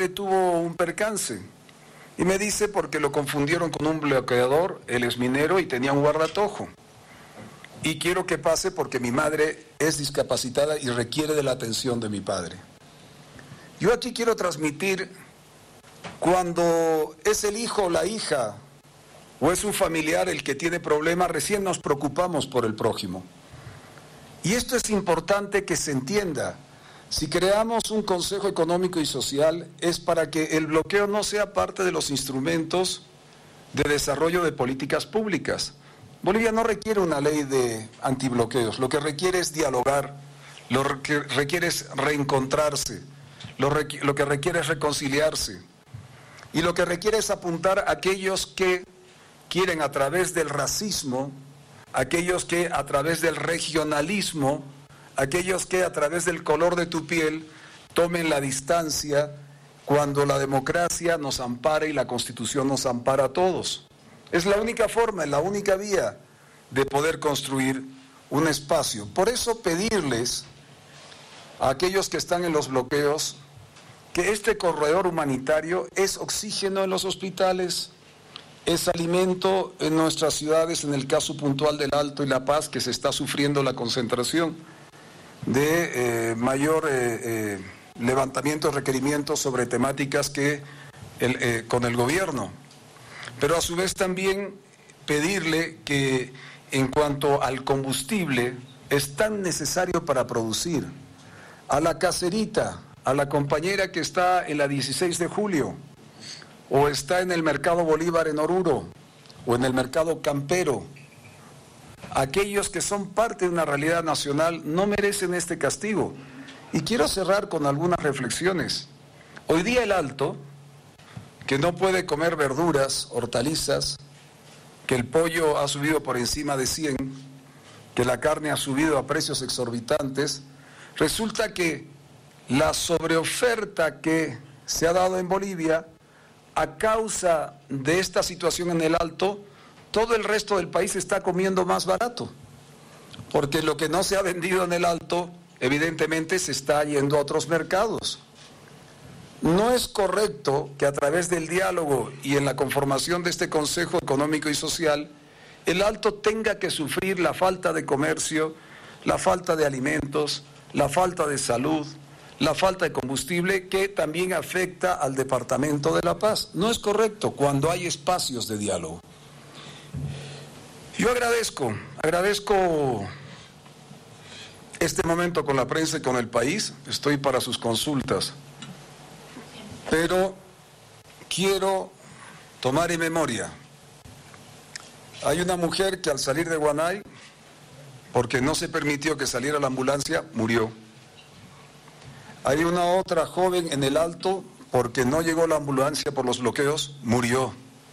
padre tuvo un percance y me dice porque lo confundieron con un bloqueador, él es minero y tenía un guardatojo. Y quiero que pase porque mi madre es discapacitada y requiere de la atención de mi padre. Yo aquí quiero transmitir, cuando es el hijo o la hija o es un familiar el que tiene problemas, recién nos preocupamos por el prójimo. Y esto es importante que se entienda. Si creamos un Consejo Económico y Social es para que el bloqueo no sea parte de los instrumentos de desarrollo de políticas públicas. Bolivia no requiere una ley de antibloqueos, lo que requiere es dialogar, lo que requiere es reencontrarse, lo que requiere es reconciliarse y lo que requiere es apuntar a aquellos que quieren a través del racismo, aquellos que a través del regionalismo, aquellos que a través del color de tu piel tomen la distancia cuando la democracia nos ampara y la Constitución nos ampara a todos. Es la única forma, es la única vía de poder construir un espacio. Por eso pedirles a aquellos que están en los bloqueos que este corredor humanitario es oxígeno en los hospitales, es alimento en nuestras ciudades, en el caso puntual del Alto y La Paz, que se está sufriendo la concentración de mayor levantamiento de requerimientos sobre temáticas que con el gobierno. Pero a su vez también pedirle que en cuanto al combustible es tan necesario para producir, a la caserita, a la compañera que está en la 16 de julio, o está en el Mercado Bolívar en Oruro, o en el Mercado Campero, aquellos que son parte de una realidad nacional no merecen este castigo. Y quiero cerrar con algunas reflexiones. Hoy día el Alto, que no puede comer verduras, hortalizas, que el pollo ha subido por encima de 100, que la carne ha subido a precios exorbitantes, resulta que la sobreoferta que se ha dado en Bolivia, a causa de esta situación en el Alto, todo el resto del país está comiendo más barato, porque lo que no se ha vendido en el Alto, evidentemente se está yendo a otros mercados. No es correcto que a través del diálogo y en la conformación de este Consejo Económico y Social, el Alto tenga que sufrir la falta de comercio, la falta de alimentos, la falta de salud, la falta de combustible, que también afecta al Departamento de La Paz. No es correcto cuando hay espacios de diálogo. Yo agradezco este momento con la prensa y con el país, estoy para sus consultas. Pero quiero tomar en memoria, hay una mujer que al salir de Guanay, porque no se permitió que saliera la ambulancia, murió. Hay una otra joven en el Alto, porque no llegó la ambulancia por los bloqueos, murió.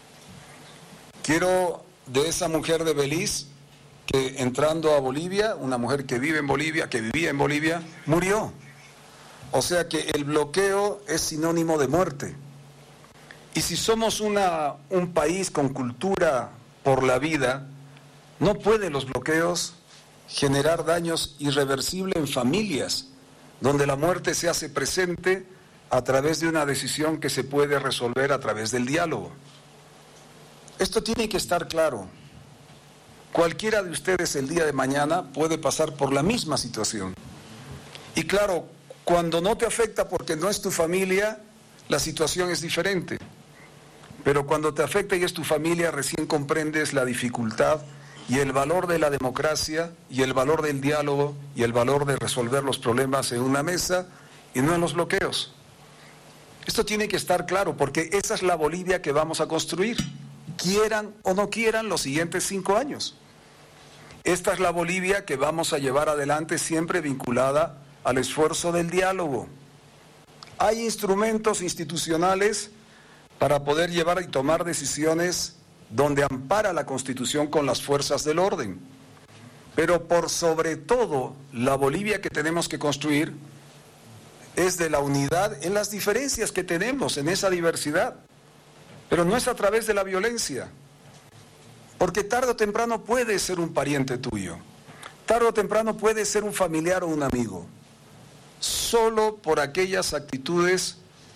Quiero de esa mujer de Belice, que entrando a Bolivia, una mujer que vive en Bolivia, que vivía en Bolivia, murió. O sea que el bloqueo es sinónimo de muerte. Y si somos un país con cultura por la vida, no pueden los bloqueos generar daños irreversibles en familias, donde la muerte se hace presente a través de una decisión que se puede resolver a través del diálogo. Esto tiene que estar claro. Cualquiera de ustedes el día de mañana puede pasar por la misma situación. Y claro, cuando no te afecta porque no es tu familia, la situación es diferente. Pero cuando te afecta y es tu familia, recién comprendes la dificultad y el valor de la democracia y el valor del diálogo y el valor de resolver los problemas en una mesa y no en los bloqueos. Esto tiene que estar claro, porque esa es la Bolivia que vamos a construir, quieran o no quieran, los siguientes 5 años. Esta es la Bolivia que vamos a llevar adelante, siempre vinculada al esfuerzo del diálogo. Hay instrumentos institucionales para poder llevar y tomar decisiones donde ampara la Constitución con las fuerzas del orden. Pero por sobre todo, la Bolivia que tenemos que construir es de la unidad en las diferencias que tenemos, en esa diversidad. Pero no es a través de la violencia, porque tarde o temprano puede ser un pariente tuyo, tarde o temprano puede ser un familiar o un amigo, solo por aquellas actitudes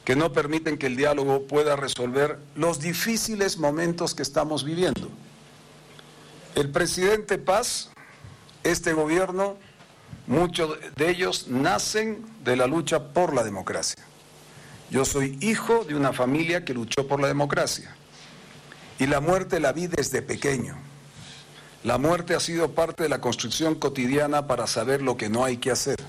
que no permiten que el diálogo pueda resolver los difíciles momentos que estamos viviendo. El presidente Paz, este gobierno, muchos de ellos nacen de la lucha por la democracia. Yo soy hijo de una familia que luchó por la democracia y la muerte la vi desde pequeño. La muerte ha sido parte de la construcción cotidiana para saber lo que no hay que hacer.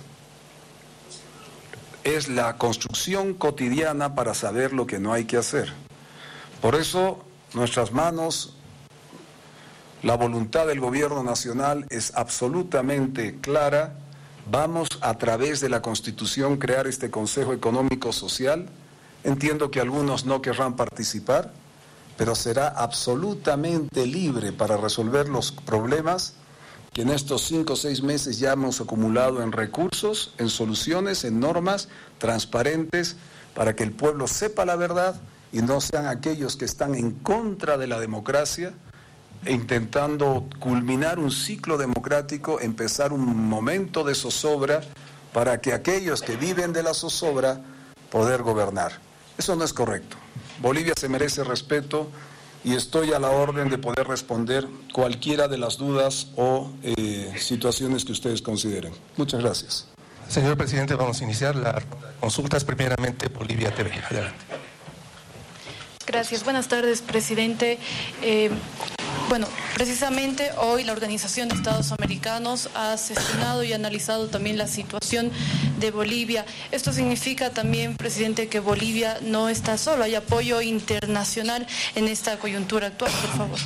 Es la construcción cotidiana para saber lo que no hay que hacer. Por eso, nuestras manos, la voluntad del gobierno nacional es absolutamente clara. Vamos a través de la Constitución crear este Consejo Económico Social. Entiendo que algunos no querrán participar, pero será absolutamente libre para resolver los problemas que en estos 5 o 6 meses ya hemos acumulado en recursos, en soluciones, en normas transparentes, para que el pueblo sepa la verdad y no sean aquellos que están en contra de la democracia, intentando culminar un ciclo democrático, empezar un momento de zozobra, para que aquellos que viven de la zozobra poder gobernar. Eso no es correcto. Bolivia se merece respeto y estoy a la orden de poder responder cualquiera de las dudas o situaciones que ustedes consideren. Muchas gracias. Señor presidente, vamos a iniciar las consultas. Primeramente, Bolivia TV. Adelante. Gracias. Buenas tardes, presidente. Bueno, precisamente hoy la Organización de Estados Americanos ha sesionado y analizado también la situación de Bolivia. Esto significa también, presidente, que Bolivia no está solo, hay apoyo internacional en esta coyuntura actual, por favor.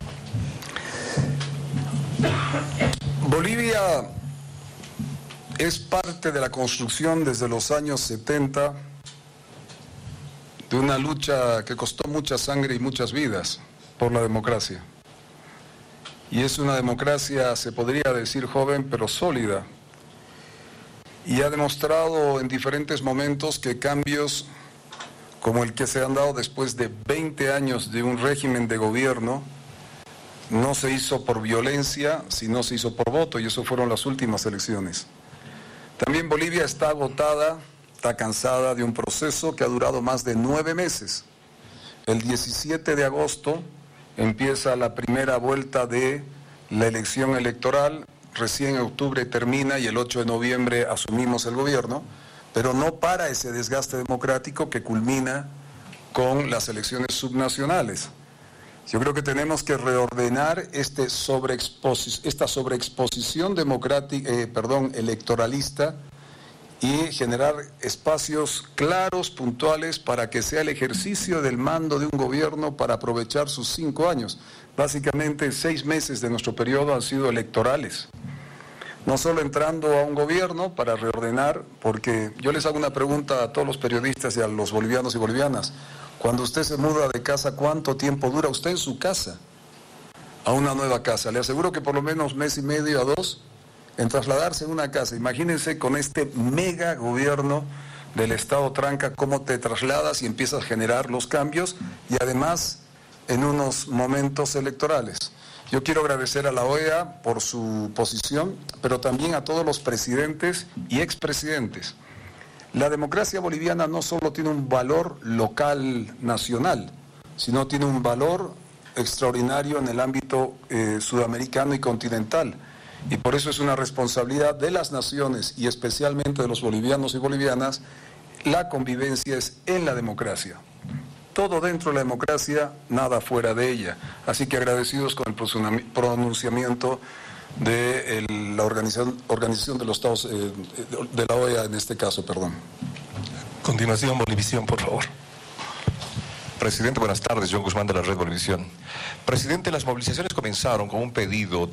Bolivia es parte de la construcción desde los años 70 de una lucha que costó mucha sangre y muchas vidas por la democracia. Y es una democracia, se podría decir joven, pero sólida. Y ha demostrado en diferentes momentos que cambios como el que se han dado después de 20 años de un régimen de gobierno no se hizo por violencia, sino se hizo por voto, y eso fueron las últimas elecciones. También Bolivia está agotada, está cansada de un proceso que ha durado más de 9 meses. El 17 de agosto empieza la primera vuelta de la elección electoral, recién en octubre termina y el 8 de noviembre asumimos el gobierno, pero no para ese desgaste democrático que culmina con las elecciones subnacionales. Yo creo que tenemos que reordenar esta sobreexposición electoralista y generar espacios claros, puntuales, para que sea el ejercicio del mando de un gobierno para aprovechar sus 5 años. Básicamente 6 meses de nuestro periodo han sido electorales. No solo entrando a un gobierno para reordenar, porque yo les hago una pregunta a todos los periodistas y a los bolivianos y bolivianas. Cuando usted se muda de casa, ¿cuánto tiempo dura usted en su casa a una nueva casa? Le aseguro que por lo menos 1 mes y medio a 2 en trasladarse a una casa. Imagínense con este mega gobierno del Estado Tranca, cómo te trasladas y empiezas a generar los cambios, y además en unos momentos electorales. Yo quiero agradecer a la OEA por su posición, pero también a todos los presidentes y expresidentes. La democracia boliviana no solo tiene un valor local, nacional, sino tiene un valor extraordinario en el ámbito sudamericano y continental. Y por eso es una responsabilidad de las naciones y especialmente de los bolivianos y bolivianas. La convivencia es en la democracia. Todo dentro de la democracia, nada fuera de ella. Así que agradecidos con el pronunciamiento de la Organización de los Estados, de la OEA en este caso, perdón. Continuación, Bolivisión, por favor. Presidente, buenas tardes. John Guzmán de la Red Bolivisión. Presidente, las movilizaciones comenzaron con un pedido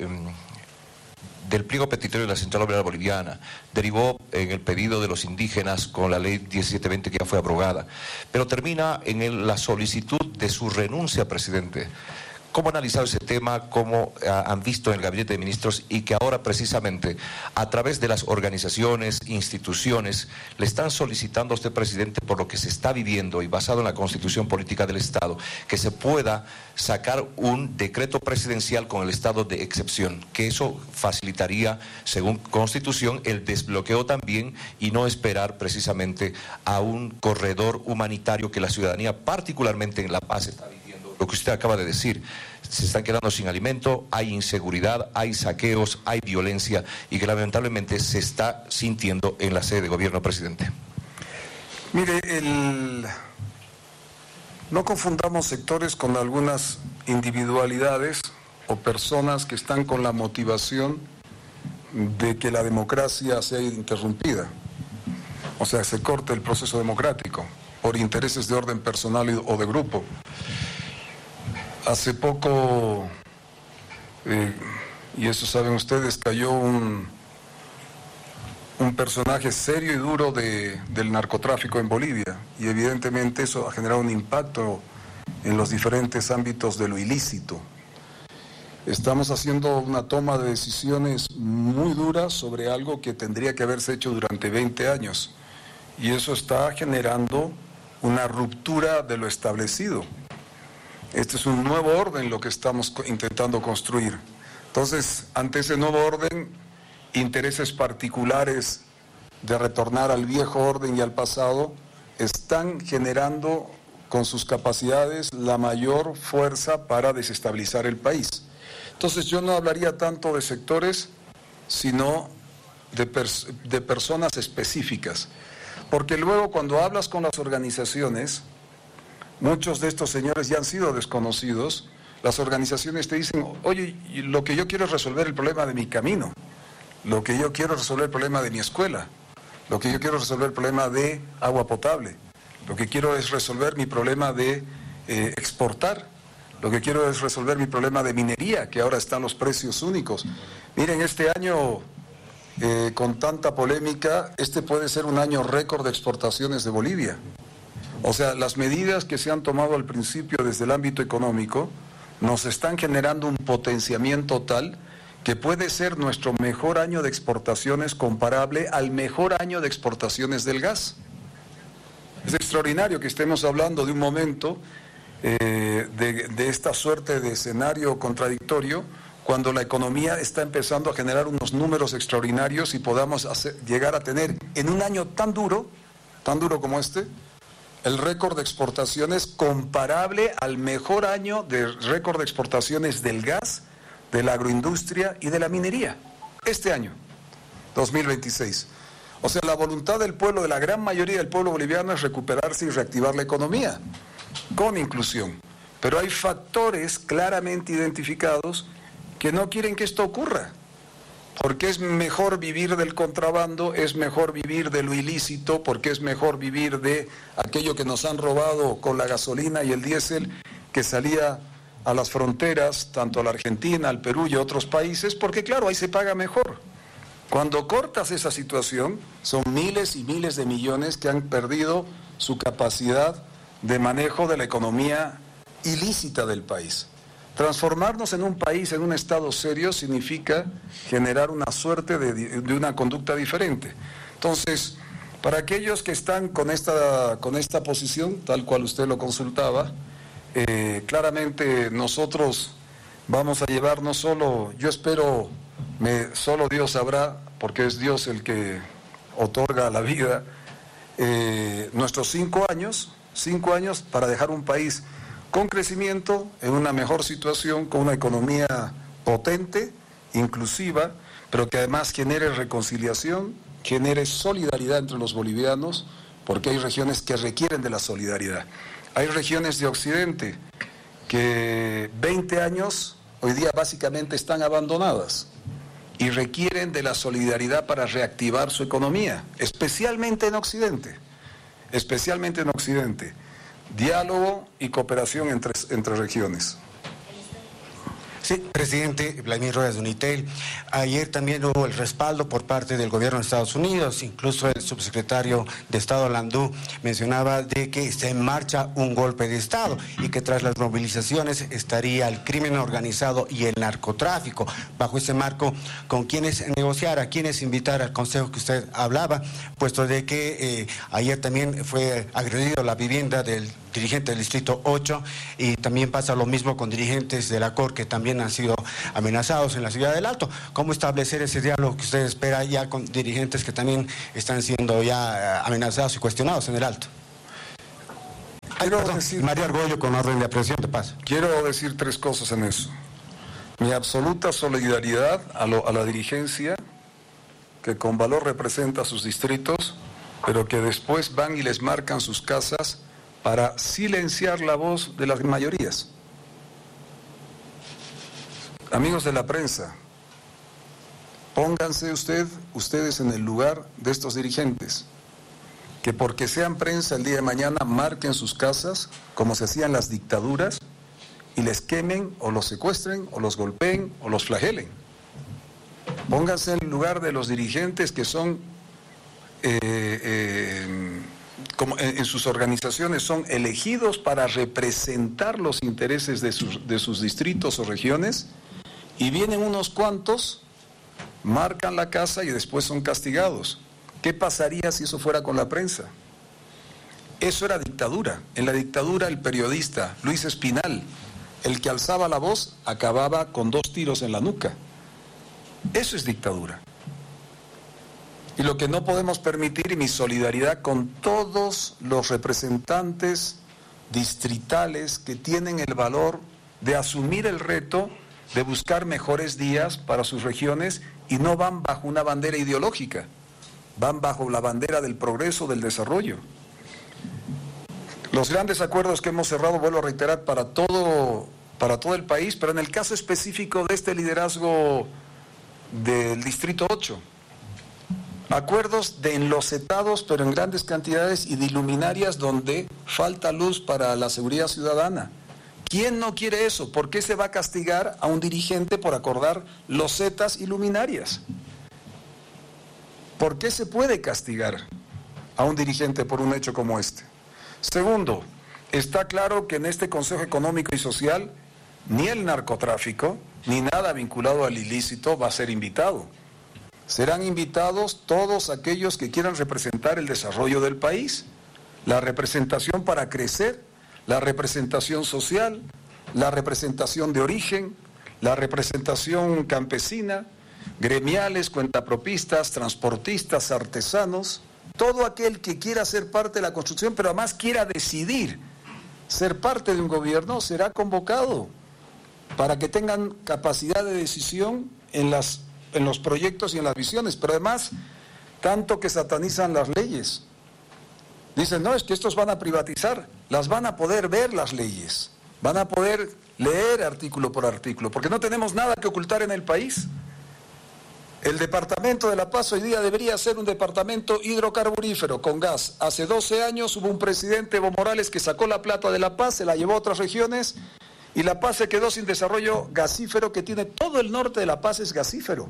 del pliego petitorio de la Central Obrera Boliviana. Derivó en el pedido de los indígenas con la ley 1720 que ya fue abrogada. Pero termina en la solicitud de su renuncia, presidente. ¿Cómo han analizado ese tema? ¿Cómo han visto en el Gabinete de Ministros? Y que ahora precisamente a través de las organizaciones, instituciones, le están solicitando a usted, presidente, por lo que se está viviendo y basado en la Constitución Política del Estado, que se pueda sacar un decreto presidencial con el estado de excepción, que eso facilitaría, según Constitución, el desbloqueo también y no esperar precisamente a un corredor humanitario que la ciudadanía, particularmente en La Paz, está viviendo. Lo que usted acaba de decir, se están quedando sin alimento, hay inseguridad, hay saqueos, hay violencia y que lamentablemente se está sintiendo en la sede de gobierno, presidente. Mire, no confundamos sectores con algunas individualidades o personas que están con la motivación de que la democracia sea interrumpida. O sea, se corte el proceso democrático por intereses de orden personal o de grupo. Hace poco, y eso saben ustedes, cayó un personaje serio y duro del narcotráfico en Bolivia, y evidentemente eso ha generado un impacto en los diferentes ámbitos de lo ilícito. Estamos haciendo una toma de decisiones muy duras sobre algo que tendría que haberse hecho durante 20 años, y eso está generando una ruptura de lo establecido. Este es un nuevo orden lo que estamos intentando construir. Entonces, ante ese nuevo orden, intereses particulares de retornar al viejo orden y al pasado están generando con sus capacidades la mayor fuerza para desestabilizar el país. Entonces, yo no hablaría tanto de sectores, sino de personas específicas. Porque luego, cuando hablas con las organizaciones, muchos de estos señores ya han sido desconocidos. Las organizaciones te dicen, oye, lo que yo quiero es resolver el problema de mi camino, lo que yo quiero es resolver el problema de mi escuela, lo que yo quiero es resolver el problema de agua potable, lo que quiero es resolver mi problema de exportar, lo que quiero es resolver mi problema de minería, que ahora están los precios únicos. Miren, este año, con tanta polémica, este puede ser un año récord de exportaciones de Bolivia. O sea, las medidas que se han tomado al principio desde el ámbito económico nos están generando un potenciamiento tal que puede ser nuestro mejor año de exportaciones comparable al mejor año de exportaciones del gas. Es extraordinario que estemos hablando de un momento de esta suerte de escenario contradictorio cuando la economía está empezando a generar unos números extraordinarios y podamos llegar a tener en un año tan duro como este, el récord de exportaciones comparable al mejor año de récord de exportaciones del gas, de la agroindustria y de la minería. Este año, 2026. O sea, la voluntad del pueblo, de la gran mayoría del pueblo boliviano, es recuperarse y reactivar la economía, con inclusión. Pero hay factores claramente identificados que no quieren que esto ocurra. Porque es mejor vivir del contrabando, es mejor vivir de lo ilícito, porque es mejor vivir de aquello que nos han robado con la gasolina y el diésel que salía a las fronteras, tanto a la Argentina, al Perú y a otros países, porque claro, ahí se paga mejor. Cuando cortas esa situación, son miles y miles de millones que han perdido su capacidad de manejo de la economía ilícita del país. Transformarnos en un país, en un Estado serio, significa generar una suerte de una conducta diferente. Entonces, para aquellos que están con esta posición, tal cual usted lo consultaba, claramente nosotros vamos a llevar no solo, yo espero, solo Dios sabrá, porque es Dios el que otorga la vida, nuestros 5 años para dejar un país con crecimiento, en una mejor situación, con una economía potente, inclusiva, pero que además genere reconciliación, genere solidaridad entre los bolivianos, porque hay regiones que requieren de la solidaridad. Hay regiones de Occidente que 20 años hoy día básicamente están abandonadas y requieren de la solidaridad para reactivar su economía, especialmente en Occidente. Diálogo y cooperación entre regiones. Sí, presidente Vladimir Ruedas de Unitel. Ayer también hubo el respaldo por parte del gobierno de Estados Unidos, incluso el subsecretario de Estado Landú mencionaba de que se en marcha un golpe de Estado y que tras las movilizaciones estaría el crimen organizado y el narcotráfico. Bajo ese marco, ¿con quiénes negociar, a quiénes invitar al consejo que usted hablaba, puesto de que ayer también fue agredido la vivienda del dirigente del Distrito 8 y también pasa lo mismo con dirigentes de la COR que también han sido amenazados en la Ciudad del Alto? ¿Cómo establecer ese diálogo que usted espera ya con dirigentes que también están siendo ya amenazados y cuestionados en el Alto? María Argollo, con orden de aprehensión, te paso. Quiero decir tres cosas en eso. Mi absoluta solidaridad a la dirigencia que con valor representa a sus distritos, pero que después van y les marcan sus casas para silenciar la voz de las mayorías. Amigos de la prensa, pónganse ustedes en el lugar de estos dirigentes, que porque sean prensa el día de mañana marquen sus casas, como se hacían las dictaduras, y les quemen o los secuestren o los golpeen o los flagelen. Pónganse en el lugar de los dirigentes que son como en sus organizaciones son elegidos para representar los intereses de sus distritos o regiones, y vienen unos cuantos, marcan la casa y después son castigados. ¿Qué pasaría si eso fuera con la prensa? Eso era dictadura. En la dictadura el periodista Luis Espinal, el que alzaba la voz, acababa con 2 tiros en la nuca. Eso es dictadura. Y lo que no podemos permitir, y mi solidaridad con todos los representantes distritales que tienen el valor de asumir el reto de buscar mejores días para sus regiones y no van bajo una bandera ideológica, van bajo la bandera del progreso, del desarrollo. Los grandes acuerdos que hemos cerrado, vuelvo a reiterar, para todo el país, pero en el caso específico de este liderazgo del Distrito 8, acuerdos de enlosetados, pero en grandes cantidades, y de luminarias donde falta luz para la seguridad ciudadana. ¿Quién no quiere eso? ¿Por qué se va a castigar a un dirigente por acordar losetas y luminarias? ¿Por qué se puede castigar a un dirigente por un hecho como este? Segundo, está claro que en este Consejo Económico y Social ni el narcotráfico ni nada vinculado al ilícito va a ser invitado. Serán invitados todos aquellos que quieran representar el desarrollo del país, la representación para crecer, la representación social, la representación de origen, la representación campesina, gremiales, cuentapropistas, transportistas, artesanos, todo aquel que quiera ser parte de la construcción, pero además quiera decidir ser parte de un gobierno, será convocado para que tengan capacidad de decisión en los proyectos y en las visiones, pero además, tanto que satanizan las leyes. Dicen, no, es que estos van a privatizar, las van a poder ver las leyes, van a poder leer artículo por artículo, porque no tenemos nada que ocultar en el país. El departamento de La Paz hoy día debería ser un departamento hidrocarburífero con gas. Hace 12 años hubo un presidente, Evo Morales, que sacó la plata de La Paz, se la llevó a otras regiones, y La Paz se quedó sin desarrollo gasífero que tiene todo el norte de La Paz, es gasífero.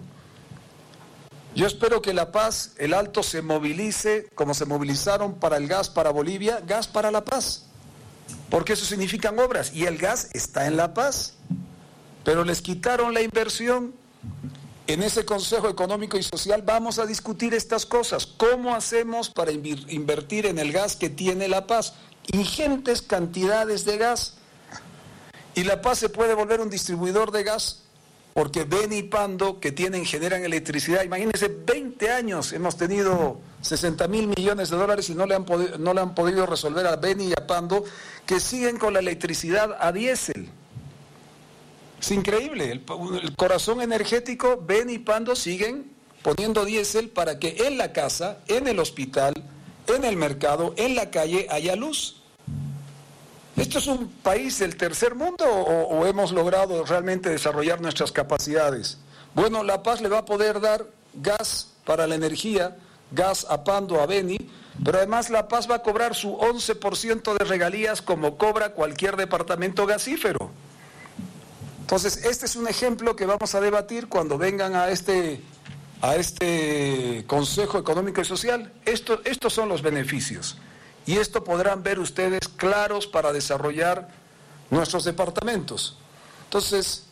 Yo espero que La Paz, el Alto, se movilice como se movilizaron para el gas para Bolivia, gas para La Paz, porque eso significan obras, y el gas está en La Paz, pero les quitaron la inversión. En ese Consejo Económico y Social vamos a discutir estas cosas. ¿Cómo hacemos para invertir en el gas que tiene La Paz? Ingentes cantidades de gas. Y La Paz se puede volver un distribuidor de gas, porque Beni y Pando, que generan electricidad, imagínense, 20 años hemos tenido 60.000 millones de dólares y no le han podido resolver a Beni y a Pando, que siguen con la electricidad a diésel. Es increíble, el corazón energético, Beni y Pando siguen poniendo diésel para que en la casa, en el hospital, en el mercado, en la calle haya luz. ¿Esto es un país del tercer mundo o hemos logrado realmente desarrollar nuestras capacidades? Bueno, La Paz le va a poder dar gas para la energía, gas a Pando, a Beni, pero además La Paz va a cobrar su 11% de regalías como cobra cualquier departamento gasífero. Entonces, este es un ejemplo que vamos a debatir cuando vengan a este Consejo Económico y Social. Estos son los beneficios. Y esto podrán ver ustedes claros para desarrollar nuestros departamentos. Entonces,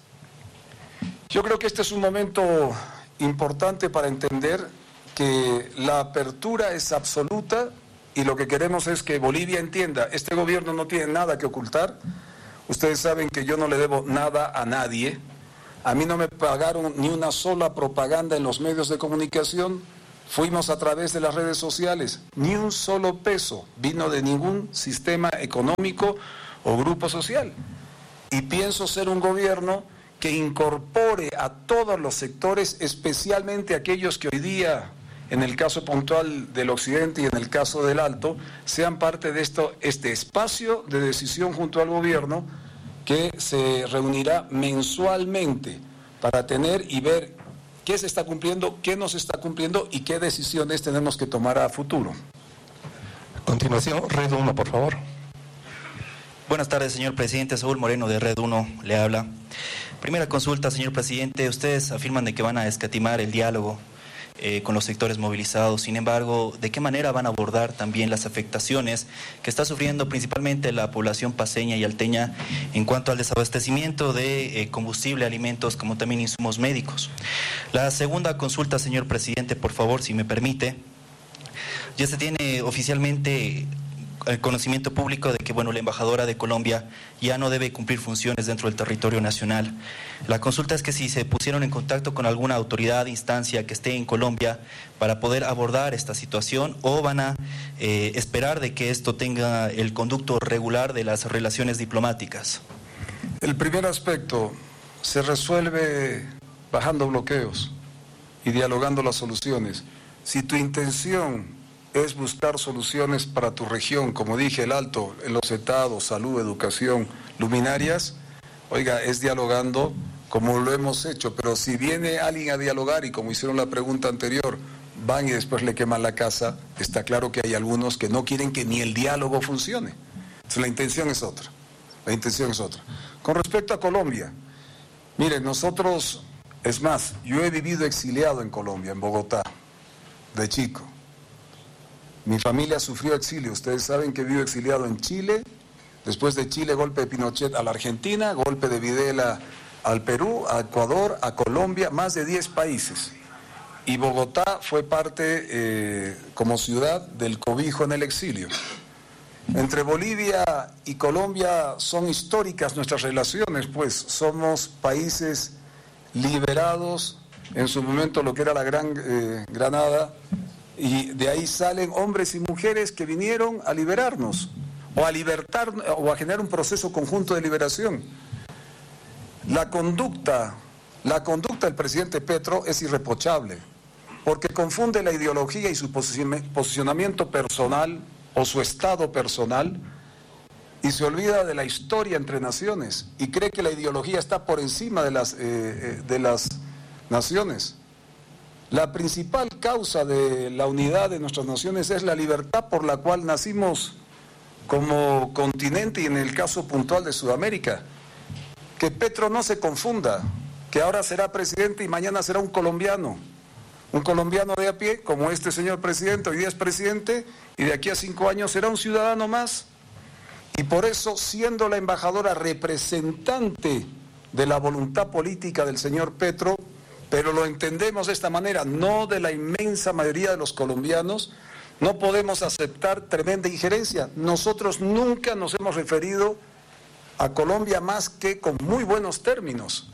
yo creo que este es un momento importante para entender que la apertura es absoluta y lo que queremos es que Bolivia entienda, este gobierno no tiene nada que ocultar. Ustedes saben que yo no le debo nada a nadie. A mí no me pagaron ni una sola propaganda en los medios de comunicación. Fuimos a través de las redes sociales. Ni un solo peso vino de ningún sistema económico o grupo social. Y pienso ser un gobierno que incorpore a todos los sectores, especialmente aquellos que hoy día, en el caso puntual del occidente y en el caso del Alto, sean parte de este espacio de decisión junto al gobierno que se reunirá mensualmente para tener y ver qué se está cumpliendo, qué no se está cumpliendo y qué decisiones tenemos que tomar a futuro. A continuación, Red 1, por favor. Buenas tardes, señor presidente. Saúl Moreno, de Red 1, le habla. Primera consulta, señor presidente. Ustedes afirman de que van a escatimar el diálogo con los sectores movilizados. Sin embargo, ¿de qué manera van a abordar también las afectaciones que está sufriendo principalmente la población paceña y alteña en cuanto al desabastecimiento de combustible, alimentos, como también insumos médicos? La segunda consulta, señor presidente, por favor, si me permite. Ya se tiene oficialmente el conocimiento público de que, la embajadora de Colombia ya no debe cumplir funciones dentro del territorio nacional. La consulta es que si se pusieron en contacto con alguna autoridad, instancia que esté en Colombia para poder abordar esta situación, o van a esperar de que esto tenga el conducto regular de las relaciones diplomáticas. El primer aspecto se resuelve bajando bloqueos y dialogando las soluciones. Si tu intención es buscar soluciones para tu región, como dije, el Alto, los estados, salud, educación, luminarias, oiga, es dialogando como lo hemos hecho, pero si viene alguien a dialogar y como hicieron la pregunta anterior, van y después le queman la casa, está claro que hay algunos que no quieren que ni el diálogo funcione. Entonces la intención es otra, Con respecto a Colombia, miren, nosotros, es más, yo he vivido exiliado en Colombia, en Bogotá, de chico. Mi familia sufrió exilio. Ustedes saben que vivo exiliado en Chile. Después de Chile, golpe de Pinochet a la Argentina, golpe de Videla al Perú, a Ecuador, a Colombia, más de 10 países. Y Bogotá fue parte, como ciudad, del cobijo en el exilio. Entre Bolivia y Colombia son históricas nuestras relaciones, pues somos países liberados, en su momento lo que era la Gran Granada, y de ahí salen hombres y mujeres que vinieron a liberarnos, o a libertar, o a generar un proceso conjunto de liberación. La conducta del presidente Petro es irreprochable, porque confunde la ideología y su posicionamiento personal, o su estado personal, y se olvida de la historia entre naciones, y cree que la ideología está por encima de las naciones. La principal causa de la unidad de nuestras naciones es la libertad por la cual nacimos como continente y en el caso puntual de Sudamérica. Que Petro no se confunda, que ahora será presidente y mañana será un colombiano de a pie, como este señor presidente, hoy día es presidente y de aquí a 5 años será un ciudadano más. Y por eso, siendo la embajadora representante de la voluntad política del señor Petro, pero lo entendemos de esta manera, no de la inmensa mayoría de los colombianos, no podemos aceptar tremenda injerencia. Nosotros nunca nos hemos referido a Colombia más que con muy buenos términos.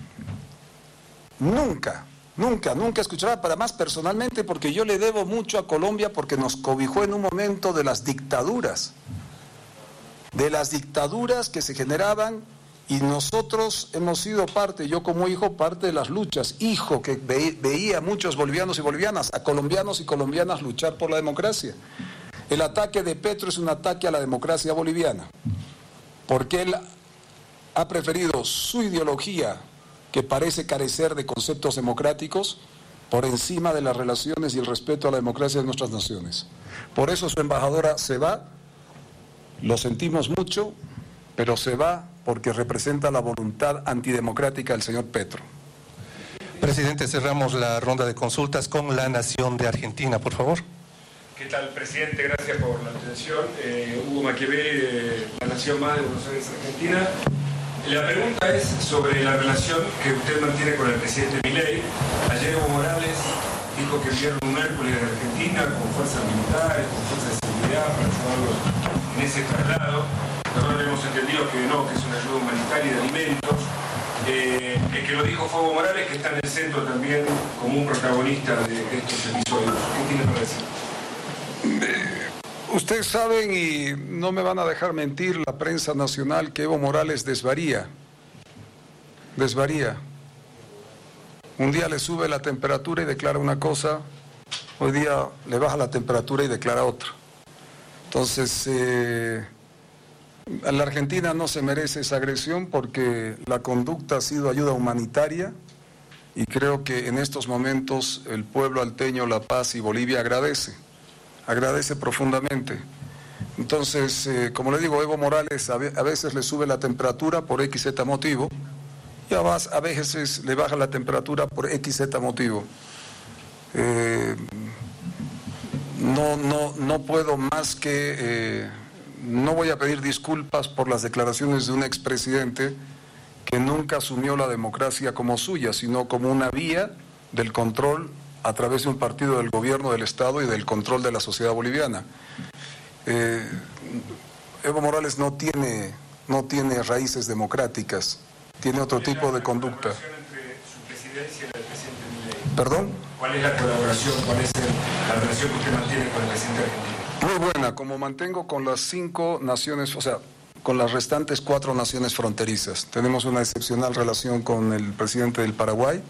Nunca escuchaba, para más personalmente, porque yo le debo mucho a Colombia porque nos cobijó en un momento de las dictaduras que se generaban. Y nosotros hemos sido parte, yo como hijo, parte de las luchas, hijo que veía a muchos bolivianos y bolivianas, a colombianos y colombianas luchar por la democracia. El ataque de Petro es un ataque a la democracia boliviana, porque él ha preferido su ideología, que parece carecer de conceptos democráticos, por encima de las relaciones y el respeto a la democracia de nuestras naciones. Por eso su embajadora se va, lo sentimos mucho, pero se va porque representa la voluntad antidemocrática del señor Petro. Presidente, cerramos la ronda de consultas con La Nación de Argentina, por favor. ¿Qué tal, presidente? Gracias por la atención. Hugo Maquiaveli, La Nación Más de Buenos Aires, Argentina. La pregunta es sobre la relación que usted mantiene con el presidente Milei. Ayer Evo Morales dijo que enviaron un Hércules de Argentina con fuerzas militares, con fuerzas de seguridad para ayudarlos en ese traslado. Nosotros hemos entendido que no, que es una ayuda humanitaria de alimentos. El que lo dijo fue Evo Morales, que está en el centro también como un protagonista de estos episodios. ¿Qué tiene para decir? Ustedes saben, y no me van a dejar mentir la prensa nacional, que Evo Morales desvaría. Un día le sube la temperatura y declara una cosa, hoy día le baja la temperatura y declara otra. Entonces, la Argentina no se merece esa agresión porque la conducta ha sido ayuda humanitaria y creo que en estos momentos el pueblo alteño, La Paz y Bolivia agradece profundamente. Entonces, como le digo, Evo Morales a veces le sube la temperatura por XZ motivo y a veces le baja la temperatura por XZ motivo. No puedo más que... no voy a pedir disculpas por las declaraciones de un expresidente que nunca asumió la democracia como suya, sino como una vía del control a través de un partido del gobierno del Estado y del control de la sociedad boliviana. Evo Morales no tiene raíces democráticas, tiene otro tipo de conducta. ¿Cuál es la colaboración entre su presidencia y la del presidente Milei? ¿Perdón? ¿Cuál es la colaboración, cuál es la relación que usted mantiene con el presidente argentino? Muy buena, como mantengo con las 5 naciones, o sea, con las restantes 4 naciones fronterizas. Tenemos una excepcional relación con el presidente del Paraguay,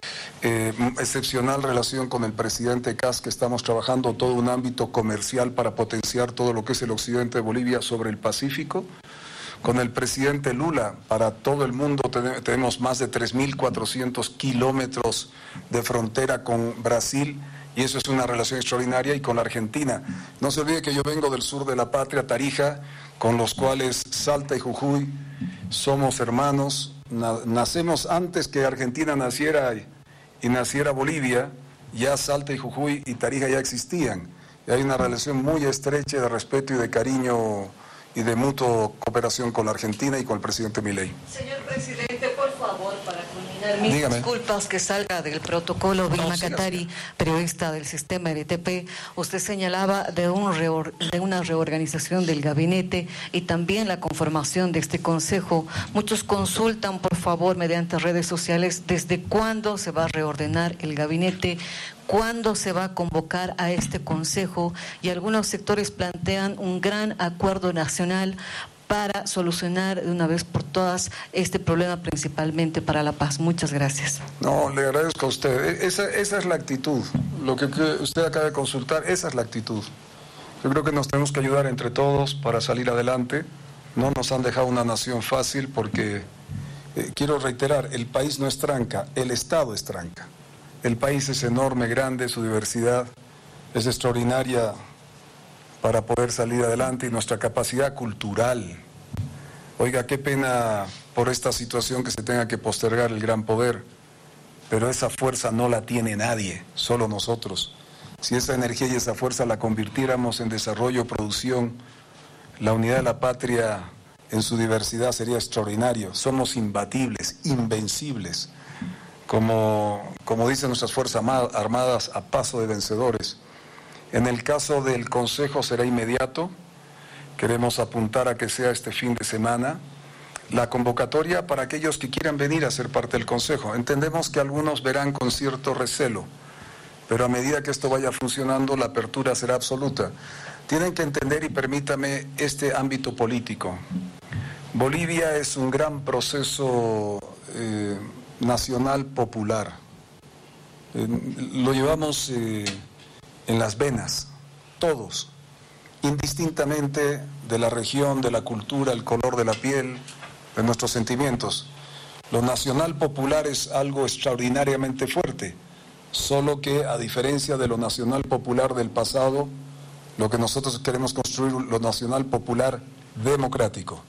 excepcional relación con el presidente Kast, que estamos trabajando todo un ámbito comercial para potenciar todo lo que es el occidente de Bolivia sobre el Pacífico. Con el presidente Lula, para todo el mundo tenemos más de 3.400 kilómetros de frontera con Brasil y eso es una relación extraordinaria, y con la Argentina. No se olvide que yo vengo del sur de la patria, Tarija, con los cuales Salta y Jujuy somos hermanos. Nacemos antes que Argentina naciera y naciera Bolivia, ya Salta y Jujuy y Tarija ya existían. Y hay una relación muy estrecha de respeto y de cariño y de mutua cooperación con la Argentina y con el presidente Milei. Señor presidente, por favor, para culminar, mis Dígame. disculpas que salga del protocolo. Vilma Catari, periodista del sistema RTP, usted señalaba de una reorganización del gabinete y también la conformación de este consejo. Muchos consultan, por favor, mediante redes sociales, desde cuándo se va a reordenar el gabinete, cuándo se va a convocar a este consejo, y algunos sectores plantean un gran acuerdo nacional para solucionar de una vez por todas este problema, principalmente para la paz. Muchas gracias. No, le agradezco a usted. Esa es la actitud. Lo que usted acaba de consultar, esa es la actitud. Yo creo que nos tenemos que ayudar entre todos para salir adelante. No nos han dejado una nación fácil porque, quiero reiterar, el país no es tranca, el Estado es tranca. El país es enorme, grande, su diversidad es extraordinaria para poder salir adelante, y nuestra capacidad cultural. Oiga, qué pena por esta situación que se tenga que postergar el gran poder, pero esa fuerza no la tiene nadie, solo nosotros. Si esa energía y esa fuerza la convirtiéramos en desarrollo, producción, la unidad de la patria en su diversidad sería extraordinario. Somos imbatibles, invencibles. Como dicen nuestras Fuerzas Armadas, a paso de vencedores. En el caso del Consejo será inmediato, queremos apuntar a que sea este fin de semana, la convocatoria para aquellos que quieran venir a ser parte del Consejo. Entendemos que algunos verán con cierto recelo, pero a medida que esto vaya funcionando, la apertura será absoluta. Tienen que entender, y permítame, este ámbito político. Bolivia es un gran proceso nacional popular. Lo llevamos en las venas, todos, indistintamente de la región, de la cultura, el color de la piel, de nuestros sentimientos. Lo nacional popular es algo extraordinariamente fuerte, solo que a diferencia de lo nacional popular del pasado, lo que nosotros queremos construir, lo nacional popular democrático.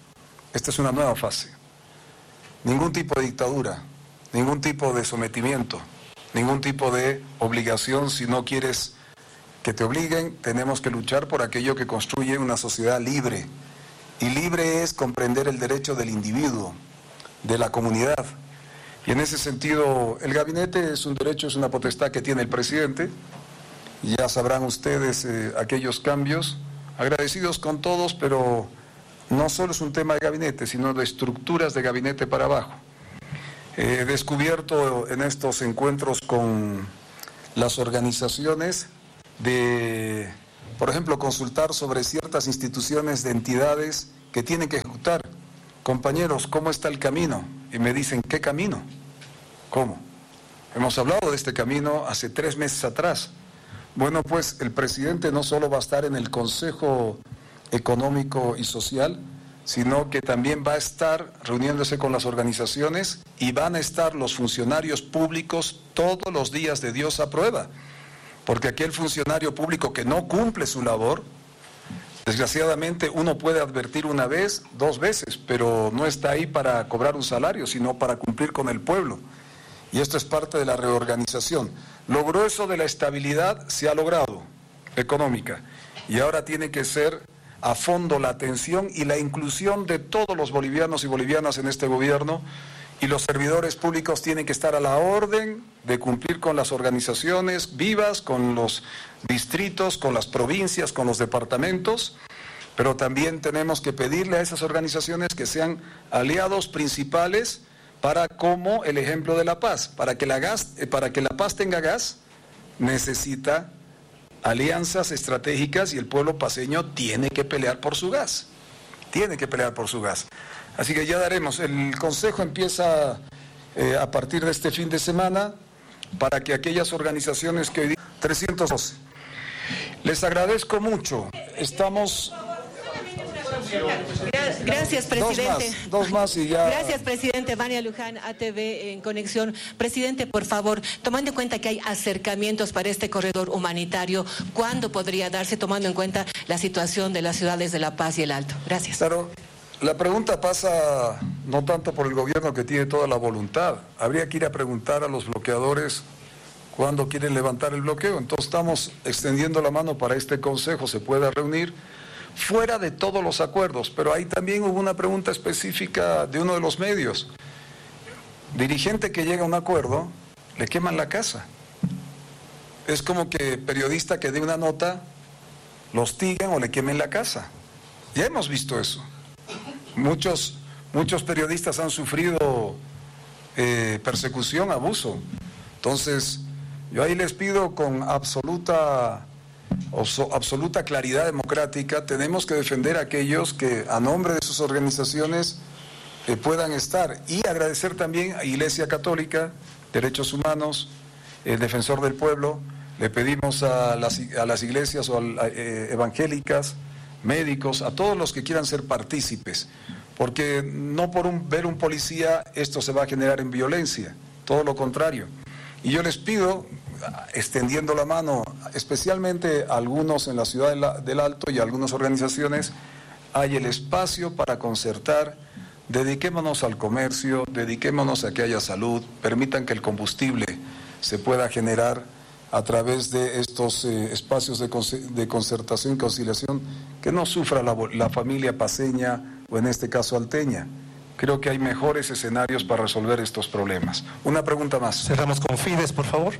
Esta es una nueva fase. Ningún tipo de dictadura, ningún tipo de sometimiento, ningún tipo de obligación. Si no quieres que te obliguen, tenemos que luchar por aquello que construye una sociedad libre. Y libre es comprender el derecho del individuo, de la comunidad. Y en ese sentido, el gabinete es un derecho, es una potestad que tiene el presidente. Ya sabrán ustedes aquellos cambios, agradecidos con todos, pero no solo es un tema de gabinete, sino de estructuras de gabinete para abajo. He descubierto en estos encuentros con las organizaciones de, por ejemplo, consultar sobre ciertas instituciones de entidades que tienen que ejecutar. Compañeros, ¿cómo está el camino? Y me dicen, ¿qué camino? ¿Cómo? Hemos hablado de este camino hace 3 meses atrás. Bueno, pues el presidente no solo va a estar en el Consejo Económico y Social, sino que también va a estar reuniéndose con las organizaciones y van a estar los funcionarios públicos todos los días de Dios a prueba. Porque aquel funcionario público que no cumple su labor, desgraciadamente uno puede advertir 1 vez, 2 veces, pero no está ahí para cobrar un salario, sino para cumplir con el pueblo. Y esto es parte de la reorganización. Lo grueso de la estabilidad se ha logrado, económica, y ahora tiene que ser a fondo la atención y la inclusión de todos los bolivianos y bolivianas en este gobierno, y los servidores públicos tienen que estar a la orden de cumplir con las organizaciones vivas, con los distritos, con las provincias, con los departamentos, pero también tenemos que pedirle a esas organizaciones que sean aliados principales para, como el ejemplo de La Paz, para que La Paz tenga gas, necesita alianzas estratégicas y el pueblo paceño tiene que pelear por su gas, Así que ya daremos, el Consejo empieza a partir de este fin de semana para que aquellas organizaciones que hoy día, 312, les agradezco mucho, estamos... Gracias, presidente. Dos más y ya. Gracias, presidente. Vania Luján, ATV en conexión. Presidente, por favor, tomando en cuenta que hay acercamientos para este corredor humanitario, ¿cuándo podría darse, tomando en cuenta la situación de las ciudades de La Paz y El Alto? Gracias. Claro, la pregunta pasa no tanto por el gobierno, que tiene toda la voluntad. Habría que ir a preguntar a los bloqueadores cuándo quieren levantar el bloqueo. Entonces estamos extendiendo la mano para este consejo se pueda reunir fuera de todos los acuerdos, pero ahí también hubo una pregunta específica de uno de los medios. Dirigente que llega a un acuerdo, le queman la casa. Es como que periodista que dé una nota, lo hostiguen o le quemen la casa. Ya hemos visto eso. Muchos periodistas han sufrido persecución, abuso. Entonces, yo ahí les pido con absoluta claridad democrática, tenemos que defender a aquellos que a nombre de sus organizaciones puedan estar, y agradecer también a Iglesia Católica, Derechos Humanos, el Defensor del Pueblo. Le pedimos a las iglesias evangélicas, médicos, a todos los que quieran ser partícipes, porque no por ver un policía esto se va a generar en violencia, todo lo contrario. Y yo les pido, extendiendo la mano, especialmente a algunos en la ciudad del Alto y a algunas organizaciones, hay el espacio para concertar, dediquémonos al comercio, dediquémonos a que haya salud, permitan que el combustible se pueda generar a través de estos espacios de concertación y conciliación, que no sufra la familia paceña o en este caso alteña. Creo que hay mejores escenarios para resolver estos problemas. Una pregunta más. Cerramos con Fides, por favor.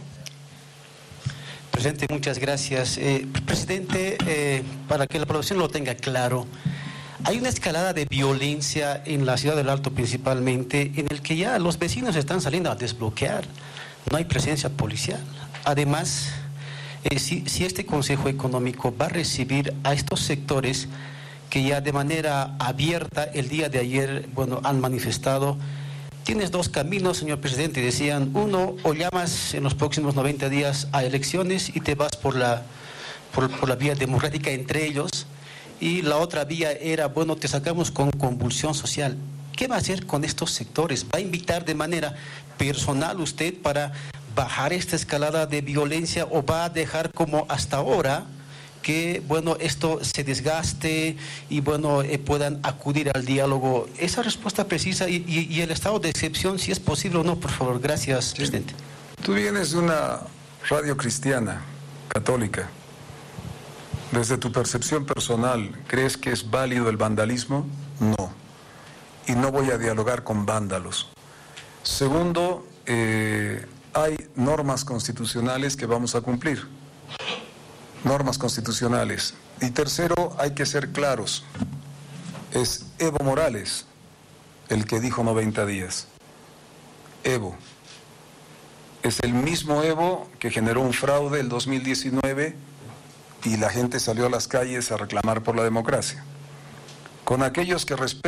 Presidente, muchas gracias. Presidente, para que la población lo tenga claro, hay una escalada de violencia en la ciudad del Alto principalmente, en el que ya los vecinos están saliendo a desbloquear. No hay presencia policial. Además, si este Consejo Económico va a recibir a estos sectores que ya de manera abierta el día de ayer, han manifestado, tienes 2 caminos, señor presidente, decían, uno, o llamas en los próximos 90 días a elecciones y te vas por la vía democrática entre ellos, y la otra vía era, te sacamos con convulsión social. ¿Qué va a hacer con estos sectores? ¿Va a invitar de manera personal usted para bajar esta escalada de violencia, o va a dejar como hasta ahora que, bueno, esto se desgaste y, bueno, puedan acudir al diálogo? Esa respuesta precisa y el estado de excepción, si es posible o no, por favor. Gracias, presidente. Tú vienes de una radio cristiana, católica. Desde tu percepción personal, ¿crees que es válido el vandalismo? No. Y no voy a dialogar con vándalos. Segundo, hay normas constitucionales que vamos a cumplir. Normas constitucionales. Y tercero, hay que ser claros. Es Evo Morales el que dijo 90 días. Evo. Es el mismo Evo que generó un fraude el 2019 y la gente salió a las calles a reclamar por la democracia. Con aquellos que respetan